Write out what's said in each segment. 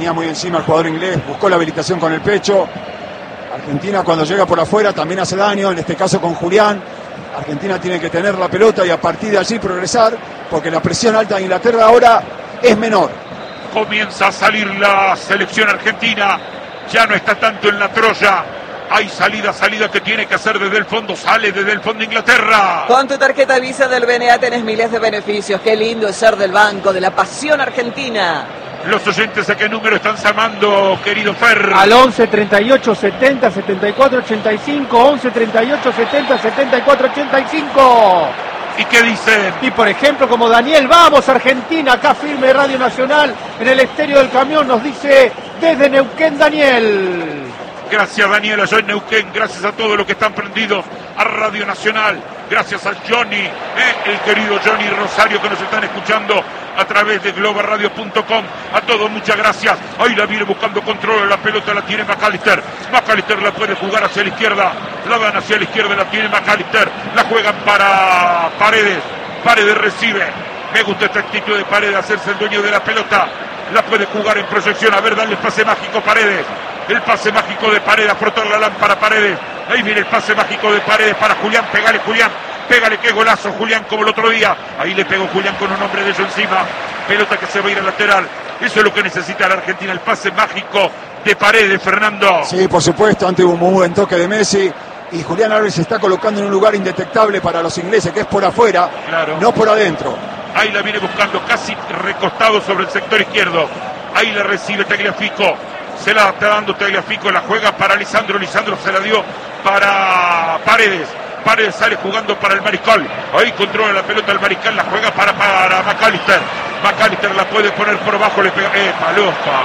tenía muy encima el jugador inglés, buscó la habilitación con el pecho. Argentina cuando llega por afuera también hace daño, en este caso con Julián. Argentina tiene que tener la pelota y a partir de allí progresar, porque la presión alta de Inglaterra ahora es menor. Comienza a salir la selección argentina, ya no está tanto en la Troya. Hay salida que tiene que hacer desde el fondo, sale desde el fondo Inglaterra. Con tu tarjeta Visa del BNA tenés miles de beneficios. Qué lindo es ser del banco, de la pasión argentina. Los oyentes, ¿a qué número están llamando, querido Fer? Al 11 38 70 74 85, 11 38 70 74 85. ¿Y qué dicen? Y por ejemplo, como Daniel, vamos Argentina, acá firme Radio Nacional, en el estéreo del camión nos dice desde Neuquén Daniel. Gracias Daniel, allá en Neuquén, gracias a todos los que están prendidos a Radio Nacional, gracias a Johnny, el querido Johnny Rosario que nos están escuchando a través de globalradio.com, a todos muchas gracias. Ahí la viene buscando control, la pelota la tiene McAllister, McAllister la puede jugar hacia la izquierda, la dan hacia la izquierda, la tiene McAllister, la juegan para Paredes, Paredes recibe, me gusta esta actitud de Paredes, hacerse el dueño de la pelota, la puede jugar en proyección, a ver, dale el pase mágico Paredes. El pase mágico de Paredes, a frotar la lámpara Paredes. Ahí viene el pase mágico de Paredes para Julián. Pégale Julián, pégale, qué golazo Julián como el otro día. Ahí le pegó Julián con un hombre de ellos encima. Pelota que se va a ir al lateral. Eso es lo que necesita la Argentina, el pase mágico de Paredes, Fernando. Sí, por supuesto, antes hubo un muy buen toque de Messi. Y Julián Álvarez se está colocando en un lugar indetectable para los ingleses, que es por afuera, claro, no por adentro. Ahí la viene buscando, casi recostado sobre el sector izquierdo. Ahí la recibe Tagliafico. Se la está dando Tagliafico, la juega para Lisandro, Lisandro se la dio para Paredes, Paredes sale jugando para el Mariscal, ahí controla la pelota el Mariscal, la juega para McAllister, McAllister la puede poner por abajo, le pega, loca,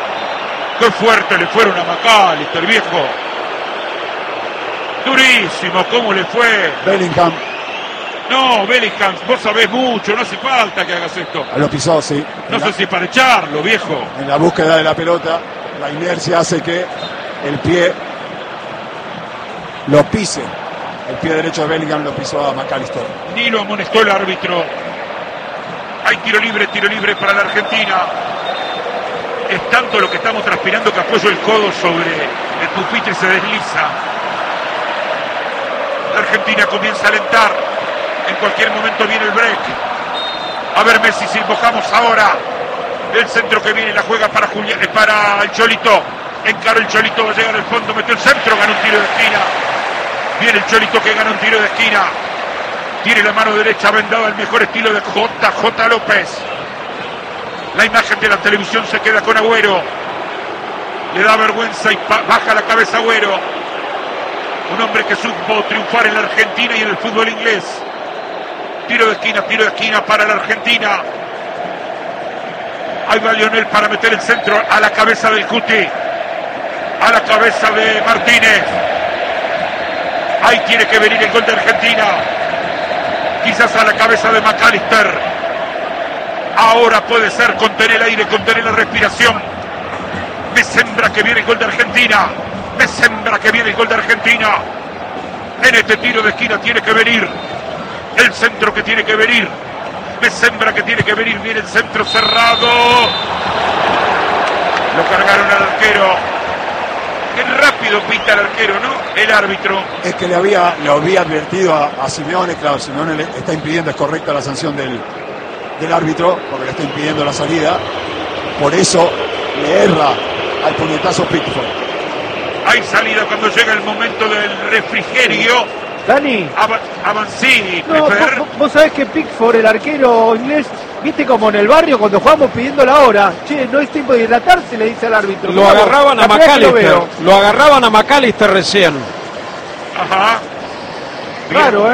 qué fuerte le fueron a McAllister, viejo, durísimo, cómo le fue. Bellingham. No, Bellingham, vos sabés mucho, no hace falta que hagas esto. Lo pisó, sí. No sé si para echarlo, viejo. En la búsqueda de la pelota, la inercia hace que el pie lo pise. El pie derecho de Bellingham lo pisó a McAllister. Ni lo amonestó el árbitro. Hay tiro libre para la Argentina. Es tanto lo que estamos transpirando que apoyo el codo sobre el pupitre y se desliza. La Argentina comienza a alentar. En cualquier momento viene el break. A ver Messi, si invocamos ahora. El centro que viene, la juega para Julián, para el Cholito. Encaró el Cholito, va a llegar al fondo, metió el centro, ganó un tiro de esquina. Viene el Cholito que gana un tiro de esquina. Tiene la mano derecha vendada al mejor estilo de JJ López. La imagen de la televisión se queda con Agüero. Le da vergüenza y baja la cabeza Agüero. Un hombre que supo triunfar en la Argentina y en el fútbol inglés. Tiro de esquina para la Argentina. Ahí va Lionel para meter el centro a la cabeza del Cuti. A la cabeza de Martínez. Ahí tiene que venir el gol de Argentina. Quizás a la cabeza de McAllister. Ahora puede ser contener el aire, contener la respiración. Me sembra que viene el gol de Argentina. Me sembra que viene el gol de Argentina. En este tiro de esquina tiene que venir el centro que tiene que venir. Me sembra que tiene que venir. Viene el centro cerrado. Lo cargaron al arquero. Qué rápido pita el arquero, ¿no? El árbitro. Es que le había advertido a Simeone. Claro, Simeone le está impidiendo, es correcta la sanción del árbitro, porque le está impidiendo la salida. Por eso le erra al puñetazo Pickford. Hay salida cuando llega el momento del refrigerio. Dani. Avancini. No, vos sabés que Pickford, el arquero inglés, viste como en el barrio cuando jugamos pidiendo la hora. Che, no es tiempo de hidratarse, le dice al árbitro. Lo agarraban a McAllister. Lo agarraban a McAllister recién. Ajá. Claro,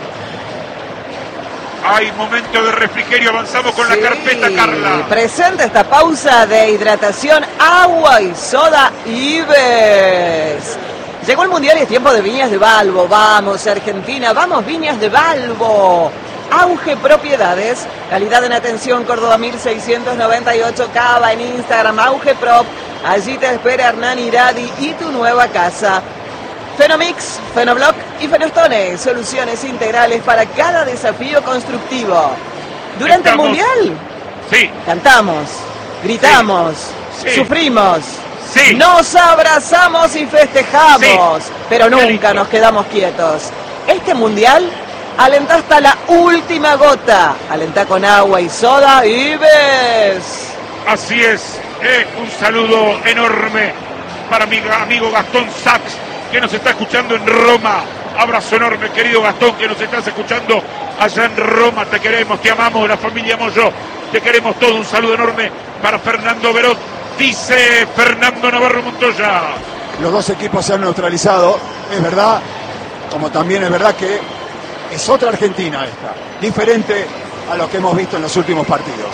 Hay momento de refrigerio, avanzamos con la carpeta, Carla. Presenta esta pausa de hidratación, agua y soda Ives. Llegó el Mundial y es tiempo de Viñas de Balbo. Vamos Argentina, vamos Viñas de Balbo. Auge Propiedades, calidad en atención, Córdoba 1698, Cava en Instagram, Auge Prop. Allí te espera Hernán Iradi y tu nueva casa. Fenomix, Fenoblock y Fenostone, soluciones integrales para cada desafío constructivo. Durante el Mundial, sí, cantamos, gritamos, Sí. Sufrimos. Sí. Nos abrazamos y festejamos, Sí. pero Qué nunca lindo. nos quedamos quietos. Este mundial alentá hasta la última gota. Alentá con agua y soda y ves. Así es. Un saludo enorme para mi amigo Gastón Sachs, que nos está escuchando en Roma. Abrazo enorme, querido Gastón, que nos estás escuchando allá en Roma. Te queremos, te amamos, la familia Moyo. Te queremos todo. Un saludo enorme para Fernando Berot. Dice Fernando Navarro Montoya. Los dos equipos se han neutralizado, es verdad, como también es verdad que es otra Argentina esta, diferente a lo que hemos visto en los últimos partidos.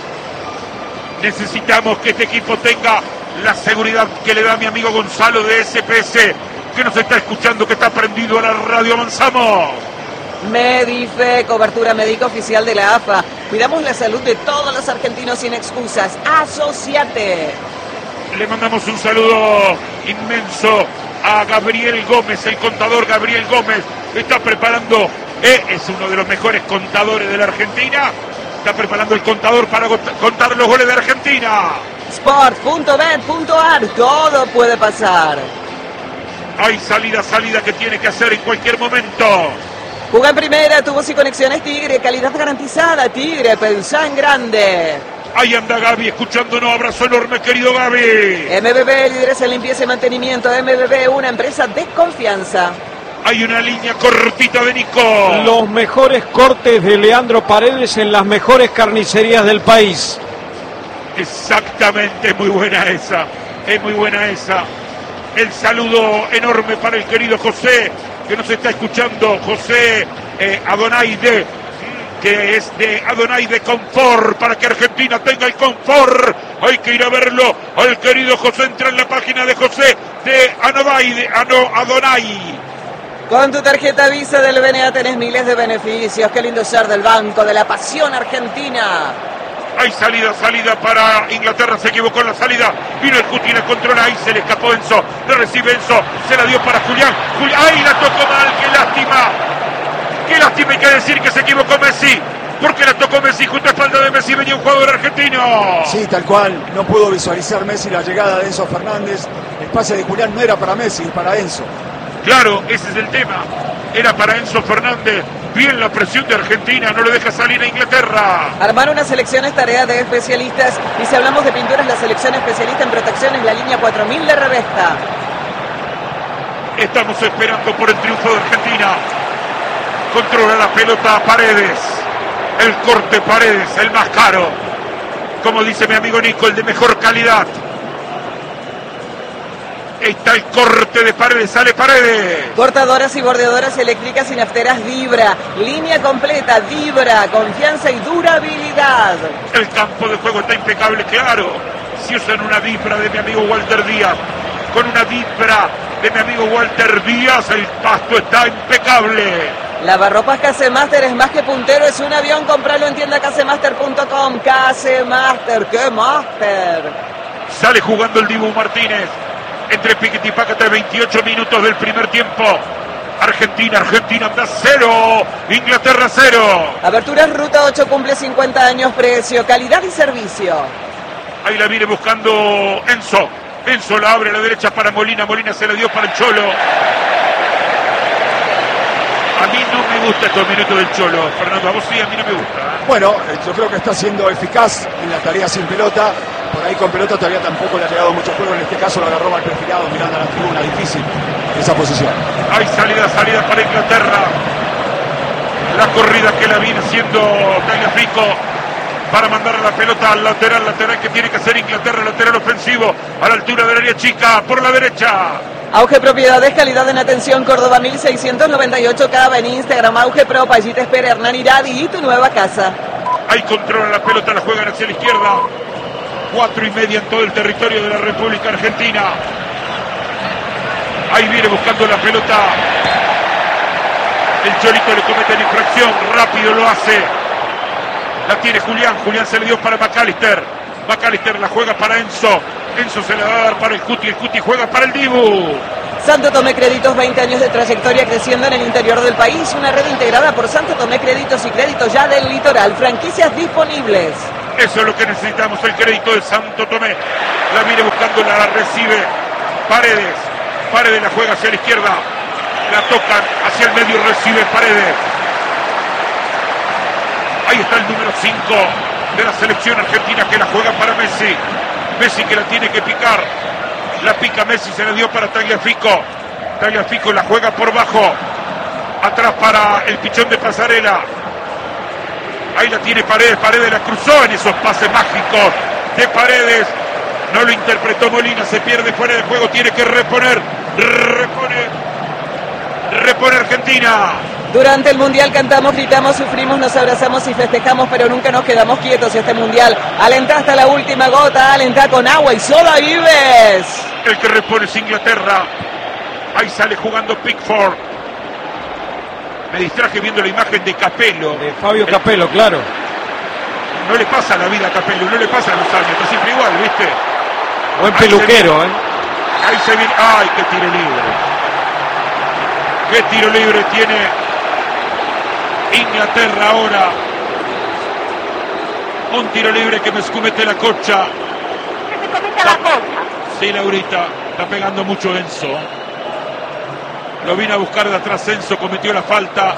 Necesitamos que este equipo tenga la seguridad que le da mi amigo Gonzalo de SPS, que nos está escuchando, que está prendido a la radio. Avanzamos. Medife, cobertura médica oficial de la AFA. Cuidamos la salud de todos los argentinos sin excusas. Asociate. Le mandamos un saludo inmenso a Gabriel Gómez, el contador Gabriel Gómez. Está preparando, es uno de los mejores contadores de la Argentina. Está preparando el contador para contar los goles de Argentina. Sport.bet.ar, todo puede pasar. Hay salida que tiene que hacer en cualquier momento. Juga en primera, tubos y conexiones Tigre, calidad garantizada. Tigre, pensá en grande. Ahí anda Gaby escuchándonos. Abrazo enorme, querido Gaby. MBB, líderes en limpieza y mantenimiento. MBB, una empresa de confianza. Hay una línea cortita de Nico. Los mejores cortes de Leandro Paredes en las mejores carnicerías del país. Exactamente, es muy buena esa. Es muy buena esa. El saludo enorme para el querido José, que nos está escuchando. José Adonaide, que es de Adonaide Confort, para que Argentina tenga el confort. Hay que ir a verlo al querido José. Entra en la página de José de Adonai. Con tu tarjeta Visa del BNA tenés miles de beneficios. Qué lindo ser del Banco de la Pasión Argentina. Hay salida para Inglaterra, se equivocó en la salida. Vino el Cuti, la controla, ahí se le escapó Enzo. Le recibe Enzo, se la dio para Julián. ¡Ay, la tocó mal! ¡Qué lástima! ¡Qué lástima! Hay que decir que se equivocó Messi. Porque la tocó Messi, junto a espalda de Messi venía un jugador argentino. Sí, tal cual, no pudo visualizar Messi la llegada de Enzo Fernández. El pase de Julián no era para Messi, para Enzo. Claro, ese es el tema. Era para Enzo Fernández. Bien la presión de Argentina, no le deja salir a Inglaterra. Armar una selección es tarea de especialistas. Y si hablamos de pinturas, la selección especialista en protección es la línea 4000 de Revesta. Estamos esperando por el triunfo de Argentina. Controla la pelota Paredes. El corte Paredes, el más caro. Como dice mi amigo Nico, el de mejor calidad. Ahí está el corte de Paredes, sale Paredes. Cortadoras y bordeadoras eléctricas y nafteras Vibra. Línea completa, Vibra, confianza y durabilidad. El campo de juego está impecable, claro. Si usan una Vibra de mi amigo Walter Díaz, con una Vibra de mi amigo Walter Díaz, el pasto está impecable. Lavarropas Casemaster es más que puntero, es un avión. Compralo en tienda casemaster.com. Casemaster, ¡qué máster! Sale jugando el Dibu Martínez. Entre Piquet y Pácate, 28 minutos del primer tiempo. Argentina anda 0, Inglaterra 0. Aberturas Ruta 8 cumple 50 años, precio, calidad y servicio. Ahí la viene buscando Enzo. Enzo la abre a la derecha para Molina. Molina se la dio para el Cholo. A mí no me gustan estos minutos del Cholo, Fernando. A vos sí, a mí no me gusta. Bueno, yo creo que está siendo eficaz en la tarea sin pelota. Por ahí con pelota todavía tampoco le ha llegado mucho juego. En este caso lo agarró mal perfilado mirando a la tribuna. Difícil esa posición. Hay salida para Inglaterra. La corrida que la viene haciendo Tagliafico para mandar a la pelota al lateral que tiene que hacer Inglaterra, lateral ofensivo a la altura del área chica por la derecha. Auge Propiedades, calidad en atención, Córdoba 1698 Cava, en Instagram, Auge Pro, allí te espera Hernán Iradi y tu nueva casa. Ahí controla la pelota, la juegan hacia la izquierda. 4:30 en todo el territorio de la República Argentina. Ahí viene buscando la pelota. El Cholito le comete la infracción, rápido lo hace. La tiene Julián se le dio para McAllister. McAllister la juega para Enzo. Enzo se la va a dar para el Cuti juega para el Dibu. Santo Tomé Créditos, 20 años de trayectoria creciendo en el interior del país. Una red integrada por Santo Tomé Créditos y Créditos Ya del Litoral. Franquicias disponibles. Eso es lo que necesitamos, el crédito de Santo Tomé. La viene buscando, la recibe Paredes. Paredes la juega hacia la izquierda. La tocan hacia el medio, recibe Paredes. Ahí está el número 5 de la selección argentina que la juega para Messi. Messi que la tiene que picar. La pica Messi, se la dio para Tagliafico. Tagliafico la juega por bajo. Atrás para el pichón de Pasarela. Ahí la tiene Paredes. Paredes la cruzó en esos pases mágicos de Paredes. No lo interpretó Molina. Se pierde fuera de juego. Tiene que reponer. Repone Argentina. Durante el Mundial cantamos, gritamos, sufrimos, nos abrazamos y festejamos, pero nunca nos quedamos quietos este Mundial. Alentá hasta la última gota, alentá con agua y soda Ives. El que repone es Inglaterra. Ahí sale jugando Pickford. Me distraje viendo la imagen de Capello. De Fabio Capello, claro. No le pasa la vida a Capello, no le pasa los años, está siempre igual, ¿viste? Buen peluquero, Ahí se viene. ¡Ay, qué tiro libre! ¡Qué tiro libre tiene Inglaterra ahora! Un tiro libre que me escumete la cocha. Que se comete la cocha. Sí, Laurita, está pegando mucho Enzo. Lo vino a buscar de atrás Enzo, cometió la falta.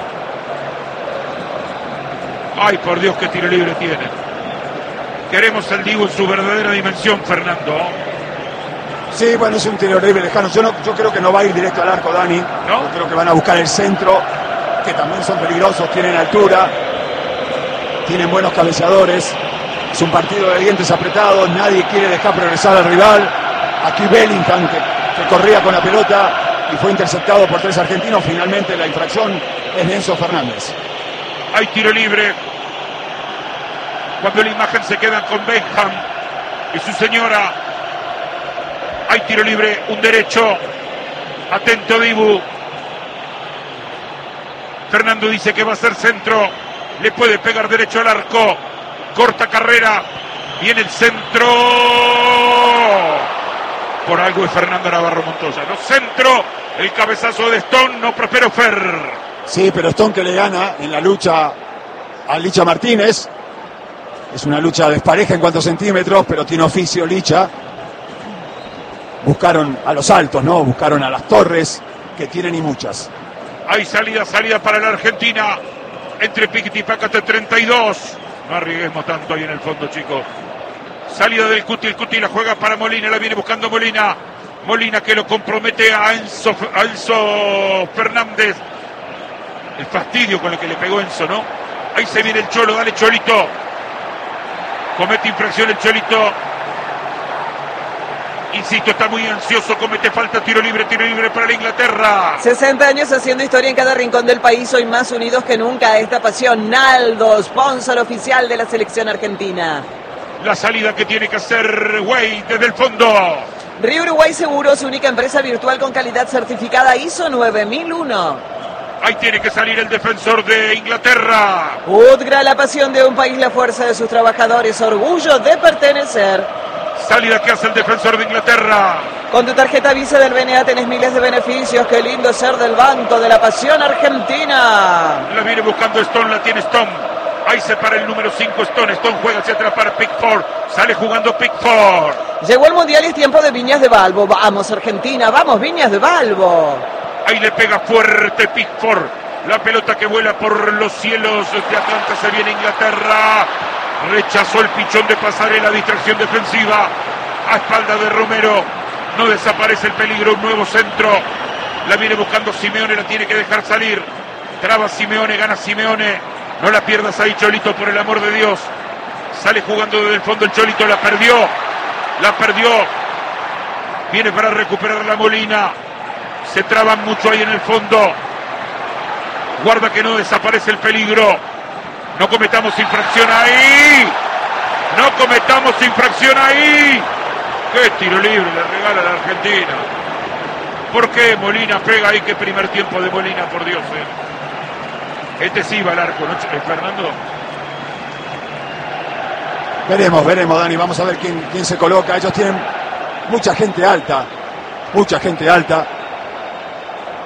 Ay, por Dios, qué tiro libre tiene. Queremos al Diego en su verdadera dimensión, Fernando. Sí, bueno, es un tiro libre lejano. Yo creo que no va a ir directo al arco, Dani. ¿No? Yo creo que van a buscar el centro, que también son peligrosos, tienen altura, tienen buenos cabeceadores. Es un partido de dientes apretados, nadie quiere dejar progresar al rival. Aquí Bellingham, que corría con la pelota y fue interceptado por 3 argentinos. Finalmente la infracción es de Enzo Fernández. Hay tiro libre. Cuando la imagen se queda con Beckham y su señora. Hay tiro libre, un derecho. Atento Dibu. Fernando dice que va a ser centro. Le puede pegar derecho al arco. Corta carrera. Viene el centro. Por algo es Fernando Navarro Montoya. No, centro. El cabezazo de Stone. No prosperó Fer. Sí, pero Stone que le gana en la lucha a Licha Martínez. Es una lucha despareja en cuantos centímetros, pero tiene oficio Licha. Buscaron a los altos, ¿no? Buscaron a las torres, que tienen y muchas. Hay salida para la Argentina. Entre Piquet y Pácate 32. No arriesguemos tanto ahí en el fondo, chicos. Salida del Cuti, el Cuti la juega para Molina, la viene buscando Molina. Molina que lo compromete a Enzo Fernández. El fastidio con el que le pegó Enzo, ¿no? Ahí se viene el Cholo, dale Cholito. Comete infracción el Cholito. Insisto, está muy ansioso, comete falta, tiro libre para la Inglaterra. 60 años haciendo historia en cada rincón del país, hoy más unidos que nunca a esta pasión. Naldo, sponsor oficial de la selección argentina. La salida que tiene que hacer Way desde el fondo. Río Uruguay Seguros, única empresa virtual con calidad certificada ISO 9001. Ahí tiene que salir el defensor de Inglaterra. Udgra, la pasión de un país, la fuerza de sus trabajadores, orgullo de pertenecer. Salida que hace el defensor de Inglaterra. Con tu tarjeta Visa del BNA tenés miles de beneficios. Qué lindo ser del Banco de la Pasión Argentina. La viene buscando Stone, la tiene Stone. Ahí se para el número 5 Stone. Stone juega hacia atrás para Pickford. Sale jugando Pickford. Llegó el Mundial y es tiempo de Viñas de Balbo. Vamos Argentina, vamos Viñas de Balbo. Ahí le pega fuerte Pickford. La pelota que vuela por los cielos de Atlanta. Se viene Inglaterra. Rechazó el pichón de Pasarela, distracción defensiva. A espalda de Romero. No desaparece el peligro, un nuevo centro. La viene buscando Simeone, la tiene que dejar salir. Traba Simeone, gana Simeone. No la pierdas ahí, Cholito, por el amor de Dios. Sale jugando desde el fondo el Cholito, la perdió. Viene para recuperar la Molina. Se traban mucho ahí en el fondo. Guarda que no desaparece el peligro. No cometamos infracción ahí. ¡Qué tiro libre le regala a la Argentina! ¿Por qué Molina pega ahí? ¡Qué primer tiempo de Molina, por Dios! Este sí va al arco, ¿no, Fernando? Veremos, Dani. Vamos a ver quién se coloca. Ellos tienen mucha gente alta.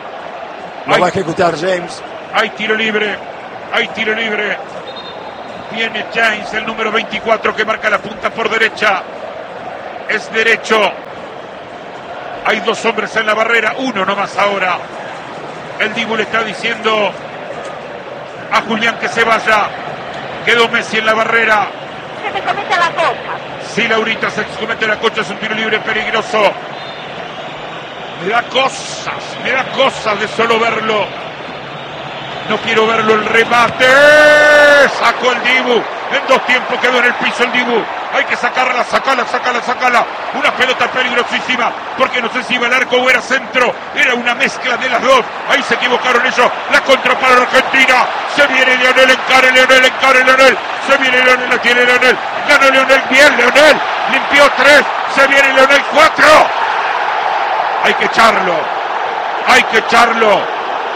Lo va a ejecutar James. Hay tiro libre. Viene James, el número 24, que marca la punta por derecha. Es derecho. Hay dos hombres en la barrera, uno nomás ahora. El Dibu le está diciendo a Julián que se vaya. Quedó Messi en la barrera. Se te comete la cocha. Sí, Laurita, se comete la cocha, es un tiro libre peligroso. Me da cosas de solo verlo. No quiero verlo el remate. Sacó el Dibu. En dos tiempos quedó en el piso el Dibu. Hay que sacarla. Una pelota peligrosísima. Porque no sé si iba al arco o era centro. Era una mezcla de las dos. Ahí se equivocaron ellos. La contra para Argentina. Se viene Lionel, encare Lionel. Se viene Lionel, la tiene Lionel. Ganó Lionel, bien Lionel. Limpió 3. Se viene Lionel, 4. Hay que echarlo.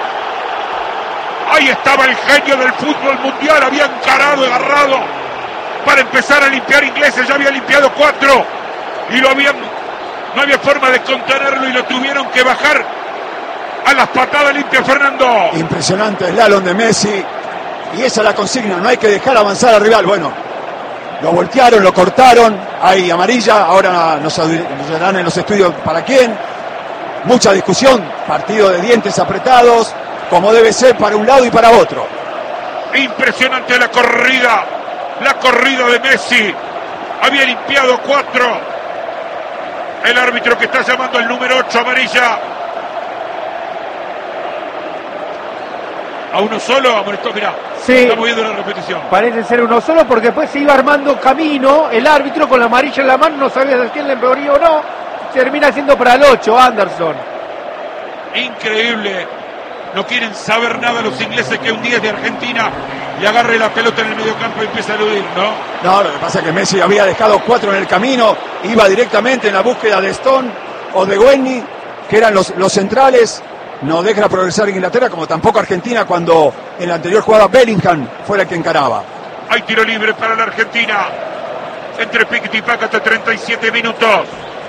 Ahí estaba el genio del fútbol mundial, había encarado, agarrado para empezar a limpiar ingleses, ya había limpiado 4 y no había forma de contenerlo y lo tuvieron que bajar a las patadas limpias, Fernando. Impresionante el slalom de Messi y esa es la consigna, no hay que dejar avanzar al rival. Bueno, lo voltearon, lo cortaron, hay amarilla, ahora nos darán en los estudios para quién. Mucha discusión, partido de dientes apretados, como debe ser para un lado y para otro. Impresionante la corrida de Messi. Había limpiado 4. El árbitro que está llamando el número 8, amarilla. A uno solo, amonestó, mirá. Sí. Estamos viendo la repetición. Parece ser uno solo porque después se iba armando camino. El árbitro con la amarilla en la mano no sabía de quién le empeoría o no. Termina siendo para el 8, Anderson. Increíble. No quieren saber nada los ingleses que un 10 de Argentina le agarre la pelota en el mediocampo y empieza a eludir, ¿no? No, lo que pasa es que Messi había dejado 4 en el camino, iba directamente en la búsqueda de Stone o de Guenny, que eran los centrales. No deja progresar Inglaterra, como tampoco Argentina, cuando en la anterior jugada Bellingham fue la que encaraba. Hay tiro libre para la Argentina. Entre Piquet y Paca hasta 37 minutos.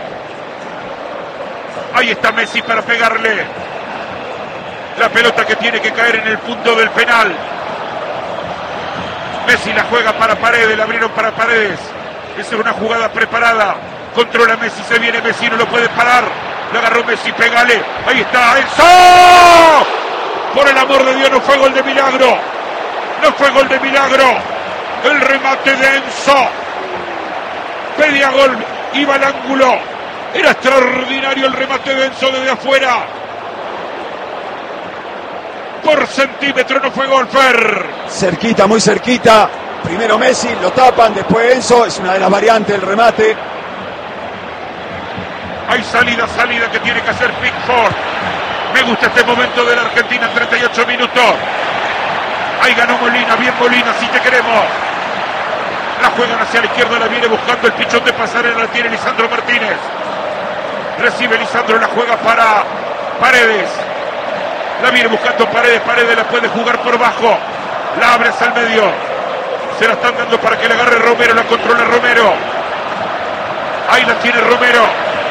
Ahí está Messi para pegarle. La pelota que tiene que caer en el punto del penal. Messi la juega para Paredes, la abrieron para Paredes. Esa es una jugada preparada. Controla Messi, se viene Messi, no lo puede parar. Le agarró Messi, pégale. Ahí está, Enzo. Por el amor de Dios, no fue gol de milagro. No fue gol de milagro. El remate de Enzo. Pedía gol, iba al ángulo. Era extraordinario el remate de Enzo desde afuera. Por centímetro no fue gol, Fer. Cerquita, muy cerquita. Primero Messi, lo tapan, después Enzo. Es una de las variantes del remate. Hay salida que tiene que hacer Pickford. Me gusta este momento de la Argentina, 38 minutos. Ahí ganó Molina, bien Molina, si te queremos. La juegan hacia la izquierda, la viene buscando el pichón de pasarela, la tiene Lisandro Martínez. Recibe Lisandro, la juega para Paredes. La viene buscando Paredes la puede jugar por bajo. La abre hacia el medio. Se la están dando para que le agarre Romero, la controla Romero. Ahí la tiene Romero.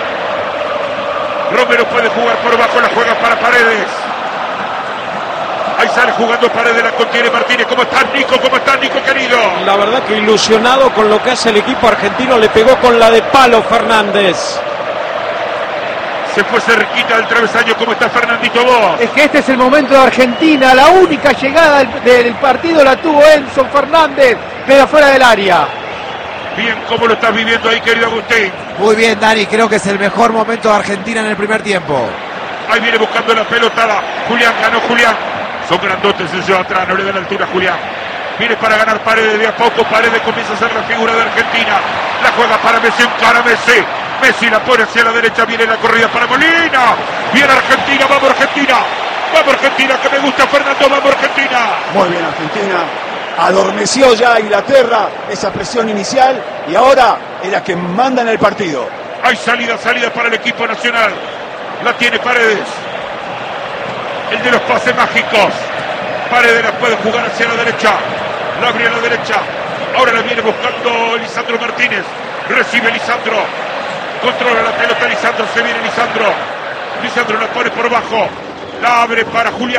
Romero puede jugar por bajo, la juega para Paredes. Ahí sale jugando Paredes, la contiene Martínez. ¿Cómo estás, Nico? ¿Cómo estás, Nico, querido? La verdad que ilusionado con lo que hace el equipo argentino. Le pegó con la de palo Fernández. Se fue cerquita del travesaño. ¿Cómo está Fernandito vos? Es que este es el momento de Argentina. La única llegada del partido la tuvo Enzo Fernández desde afuera del área. Bien, ¿cómo lo estás viviendo ahí, querido Agustín? Muy bien, Dani. Creo que es el mejor momento de Argentina en el primer tiempo. Ahí viene buscando la pelota. Julián, ganó Julián. Son grandotes ellos atrás, no le da la altura a Julián. Viene para ganar Paredes de a poco. Paredes comienza a ser la figura de Argentina. La juega para Messi, encara Messi. Messi la pone hacia la derecha, viene la corrida para Molina. Viene Argentina, vamos Argentina. Vamos Argentina, que me gusta Fernando, vamos Argentina. Muy bien Argentina. Adormeció ya a Inglaterra esa presión inicial y ahora es la que manda en el partido. Hay salida para el equipo nacional. La tiene Paredes. El de los pases mágicos. Paredes la puede jugar hacia la derecha. La abre a la derecha. Ahora la viene buscando Lisandro Martínez. Recibe Lisandro. Controla la pelota Lisandro. Se viene Lisandro. Lisandro la pone por bajo. La abre para Julián.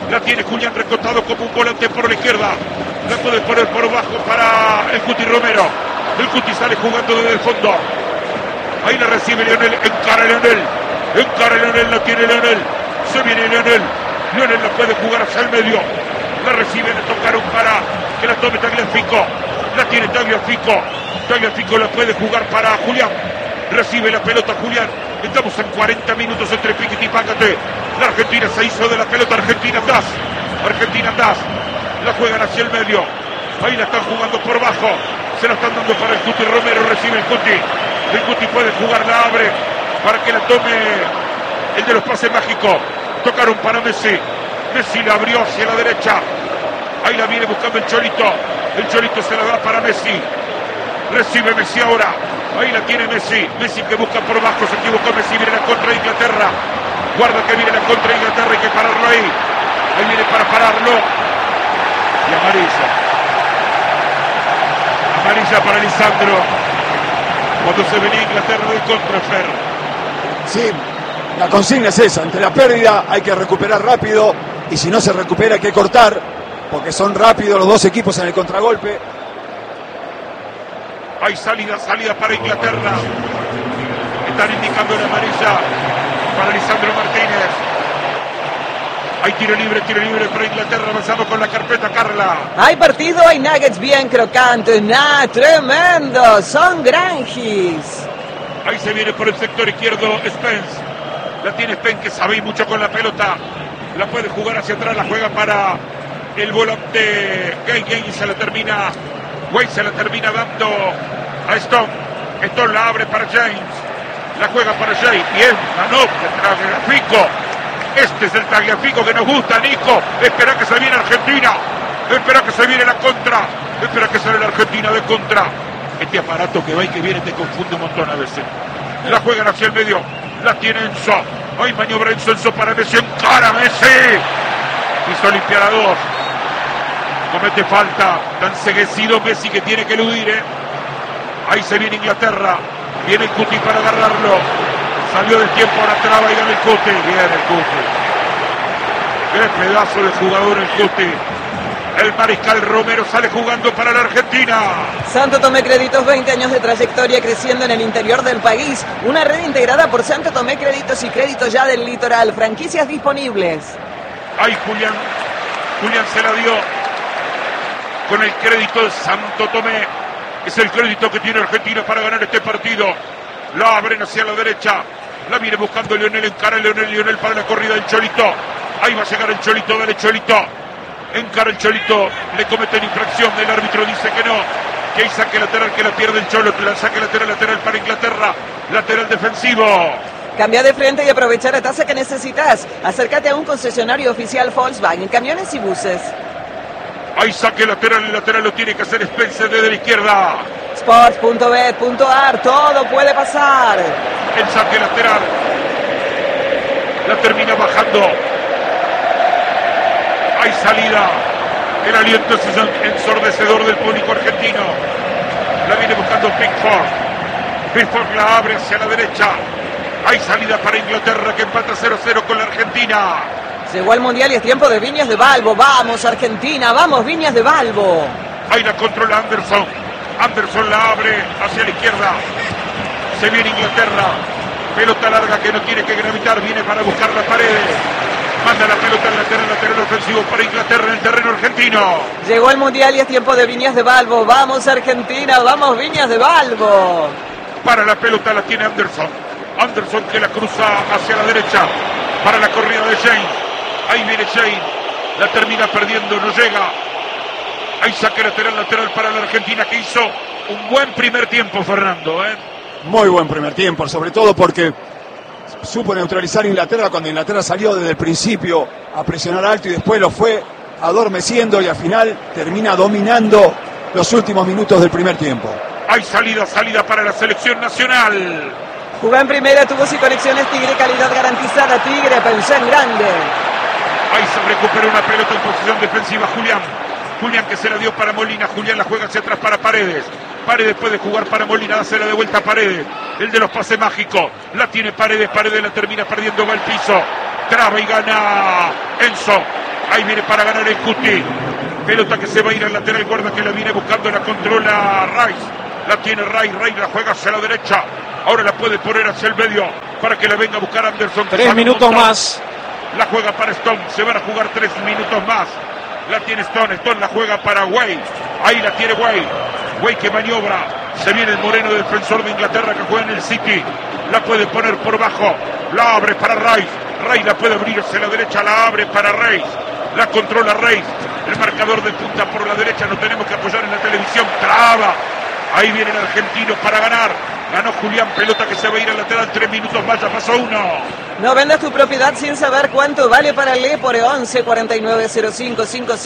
La tiene Julián recostado como un volante por la izquierda. La puede poner por bajo para el Cuti Romero. El Cuti sale jugando desde el fondo. Ahí la recibe Leonel. Encara Leonel. La tiene Leonel. Se viene Leonel. Leonel la puede jugar hacia el medio. La recibe, le tocaron para que la tome Tagliafico. La tiene Tagliafico. Tagliafico la puede jugar para Julián. Recibe la pelota Julián. Estamos en 40 minutos entre Piquete y Pácate. La Argentina se hizo de la pelota. Argentina andás. La juegan hacia el medio. Ahí la están jugando por bajo. Se la están dando para el Cuti Romero. Recibe el Cuti. El Cuti puede jugar, la abre para que la tome el de los pases mágicos. Tocaron para Messi. Messi la abrió hacia la derecha. Ahí la viene buscando el Cholito. El Cholito se la da para Messi. Recibe Messi ahora. Ahí la tiene Messi. Messi que busca por bajo. Se equivocó Messi. Viene la contra de Inglaterra. Guarda que viene la contra de Inglaterra. Hay que pararlo ahí. Ahí viene para pararlo. Y amarilla. Amarilla para Lisandro. Cuando se venía Inglaterra de contra, Fer. Sí, la consigna es esa. Ante la pérdida hay que recuperar rápido. Y si no se recupera hay que cortar. Porque son rápidos los dos equipos en el contragolpe. Hay salida para Inglaterra. Están indicando la amarilla para Lisandro Martínez. Hay tiro libre para Inglaterra. Avanzamos con la carpeta, Carla. Hay partido, hay nuggets bien crocantes. Tremendo. Son granjis. Ahí se viene por el sector izquierdo Spence. La tiene Spence, que sabe mucho con la pelota. La puede jugar hacia atrás. La juega para el volante Gay y se la termina. Wade se la termina dando a Stone. Stone la abre para James. La juega para Jay. Bien, ganó el Tagliafico. Este es el Tagliafico que nos gusta, Nico. Espera que se viene Argentina. Espera que se viene la contra. Espera que sale la Argentina de contra. Este aparato que va y que viene te confunde un montón a veces. La juegan hacia el medio. La tiene Enzo. Hay maniobra Enzo para Messi. Encara Messi. Quiso limpiar a dos. Comete falta. Tan ceguecido Messi que tiene que eludir. Ahí se viene Inglaterra. Viene el Cuti para agarrarlo. Salió del tiempo, ahora traba y gana el Cuti. Bien el Cuti. Qué pedazo de jugador el Cuti. El Mariscal Romero sale jugando para la Argentina. Santo Tomé Créditos, 20 años de trayectoria creciendo en el interior del país. Una red integrada por Santo Tomé Créditos y Créditos Ya del Litoral. Franquicias disponibles. Ahí Julián se la dio con el crédito de Santo Tomé. Es el crédito que tiene Argentina para ganar este partido. La abren hacia la derecha. La viene buscando Leonel. Encara Leonel para la corrida del Cholito. Ahí va a llegar el Cholito. Dale Cholito. Encara el Cholito. Le cometen infracción. El árbitro dice que no. Que hay saque lateral que la pierde el Cholo. Que la saque lateral para Inglaterra. Lateral defensivo. Cambia de frente y aprovecha la tasa que necesitas. Acércate a un concesionario oficial Volkswagen, camiones y buses. Hay saque lateral. El lateral lo tiene que hacer Spencer desde la izquierda. Sports.bet.ar, todo puede pasar. El saque lateral. La termina bajando. Hay salida. El aliento es ensordecedor del público argentino. La viene buscando Pickford. Pickford la abre hacia la derecha. Hay salida para Inglaterra que empata 0-0 con la Argentina. Llegó el Mundial y es tiempo de Viñas de Balbo. Vamos Argentina, vamos Viñas de Balbo. Ahí la controla Anderson. Anderson la abre hacia la izquierda. Se viene Inglaterra. Pelota larga que no tiene que gravitar. Viene para buscar la pared. Manda la pelota al lateral ofensivo para Inglaterra en el terreno argentino. Llegó el Mundial y es tiempo de Viñas de Balbo. Vamos Argentina, vamos Viñas de Balbo. Para la pelota la tiene Anderson. Anderson que la cruza hacia la derecha. Para la corrida de James. Ahí viene Shane, la termina perdiendo, no llega. Ahí saque lateral para la Argentina que hizo un buen primer tiempo, Fernando. Muy buen primer tiempo, sobre todo porque supo neutralizar a Inglaterra cuando Inglaterra salió desde el principio a presionar alto y después lo fue adormeciendo y al final termina dominando los últimos minutos del primer tiempo. Hay salida para la selección nacional. Jugó en primera, tubos y conexiones Tigre, calidad garantizada. Tigre, pensó en grande. Ahí se recupera una pelota en posición defensiva Julián que se la dio para Molina. Julián la juega hacia atrás para Paredes. Paredes puede jugar para Molina, dársela de vuelta a Paredes. El de los pases mágicos. La tiene Paredes la termina perdiendo, va al piso. Traba y gana Enzo. Ahí viene para ganar el Cuti. Pelota que se va a ir al lateral, guarda que la viene buscando, la controla Rice. La tiene Rice la juega hacia la derecha. Ahora la puede poner hacia el medio para que la venga a buscar Anderson. 3 minutos más. La juega para Stone, se van a jugar 3 minutos más. La tiene Stone la juega para Way. Ahí la tiene Way que maniobra. Se viene el moreno defensor de Inglaterra que juega en el City. La puede poner por bajo. La abre para Rice la puede abrir hacia la derecha, la abre para Rice. La controla Rice. El marcador de punta por la derecha, no tenemos que apoyar en la televisión. Traba. Ahí viene el argentino para ganar. Ganó Julián, pelota que se va a ir al lateral, 3 minutos más, ya pasó 1. No vendas tu propiedad sin saber cuánto vale para Lepore. 11 49 05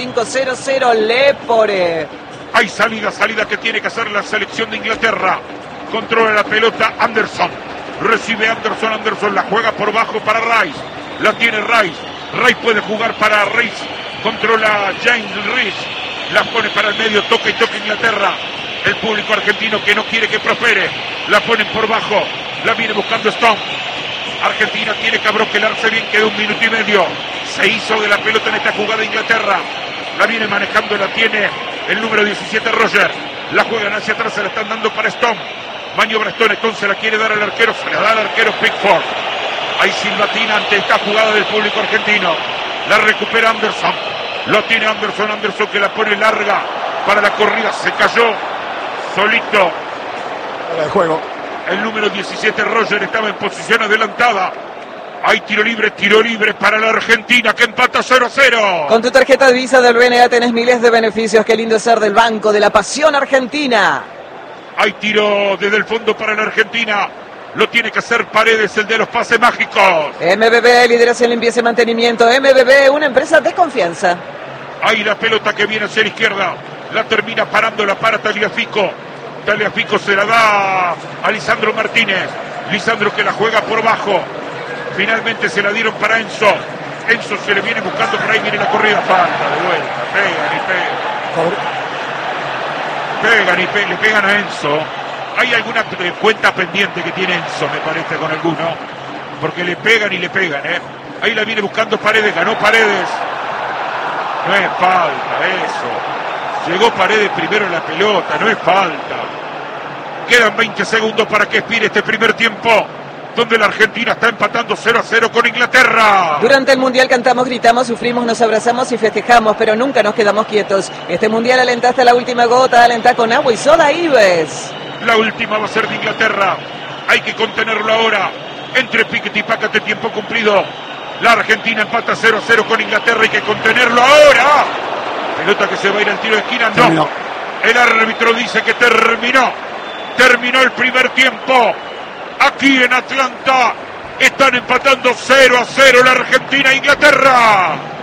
5500 Lepore. Hay salida que tiene que hacer la selección de Inglaterra. Controla la pelota Anderson. Recibe Anderson la juega por bajo para Rice. La tiene Rice puede jugar para Rice. Controla James Rice. La pone para el medio, toca Inglaterra. El público argentino que no quiere que prospere. La ponen por bajo. La viene buscando Stone. Argentina tiene que abroquelarse bien. Queda 1 minuto y medio. Se hizo de la pelota en esta jugada Inglaterra. La viene manejando. La tiene el número 17 Roger. La juegan hacia atrás. Se la están dando para Stone. Maniobra Stone se la quiere dar al arquero. Se la da al arquero Pickford. Hay silbatina ante esta jugada del público argentino. La recupera Anderson. Lo tiene Anderson que la pone larga para la corrida. Se cayó solito. Para el juego. El número 17 Roger estaba en posición adelantada. Hay tiro libre para la Argentina que empata 0-0. Con tu tarjeta de Visa del BNA tenés miles de beneficios. Qué lindo es ser del Banco de la Pasión Argentina. Hay tiro desde el fondo para la Argentina. Lo tiene que hacer Paredes, el de los pases mágicos. MBB, líderes en limpieza y mantenimiento. MBB, una empresa de confianza. Ahí la pelota que viene hacia la izquierda. La termina parándola para Tagliafico. Tagliafico se la da a Lisandro Martínez. Lisandro que la juega por bajo. Finalmente se la dieron para Enzo. Enzo se le viene buscando, por ahí viene la corrida. Falta de vuelta. Le pegan a Enzo. Hay alguna cuenta pendiente que tiene Enzo, me parece, con alguno. Porque le pegan. Ahí la viene buscando Paredes. Ganó Paredes. No es falta eso. Llegó Paredes primero en la pelota. No es falta. Quedan 20 segundos para que expire este primer tiempo, donde la Argentina está empatando 0-0 con Inglaterra. Durante el Mundial cantamos, gritamos, sufrimos, nos abrazamos y festejamos, pero nunca nos quedamos quietos. Este Mundial alentá hasta la última gota, alentá con agua y soda Ives. La última va a ser de Inglaterra. Hay que contenerlo ahora. Entre piquete y pácate, tiempo cumplido. La Argentina empata 0-0 con Inglaterra. Hay que contenerlo ahora. Pelota que se va a ir al tiro de esquina. No. Terminó. El árbitro dice que terminó. Terminó el primer tiempo. Aquí en Atlanta están empatando 0-0 la Argentina e Inglaterra.